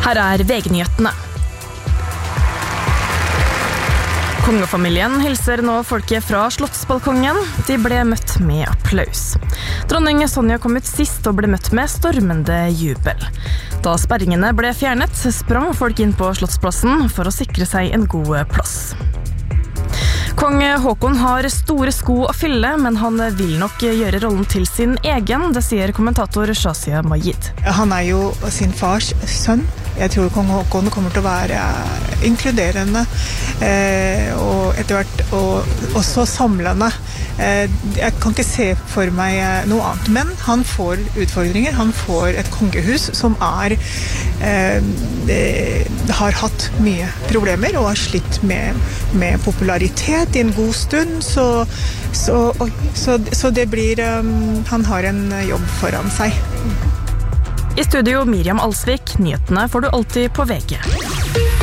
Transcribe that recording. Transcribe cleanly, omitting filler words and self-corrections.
Her VG-nyhetene. Kongefamilien hilser nå folket fra slottsbalkongen. De ble møtt med applaus. Dronning Sonja kom ut sist og ble møtt med stormende jubel. Da sperringene ble fjernet, sprang folk inn på slottsplassen for å sikre seg en god plass. Kong Håkon har store sko å fylle, men han vil nok gjøre rollen til sin egen, det sier kommentator Shazia Majid. Han jo sin fars sønn. Jeg tror kong Håkon kommer til å være inkluderende og etter hvert og også samlende. Jeg kan ikke se for meg noe annet, men han får utfordringer. Han får et kongehus som har hatt mye problemer og har slitt med popularitet i en god stund, så det blir han har en jobb foran seg. I studio Miriam Alsvik, nyhetene får du alltid på VG.